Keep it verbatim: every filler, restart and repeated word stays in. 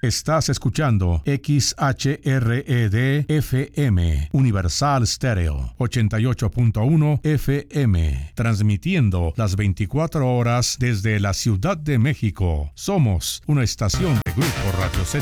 Estás escuchando X H R E D F M, Universal Stereo, ochenta y ocho punto uno F M, transmitiendo las veinticuatro horas desde la Ciudad de México. Somos una estación de Grupo Radio Z.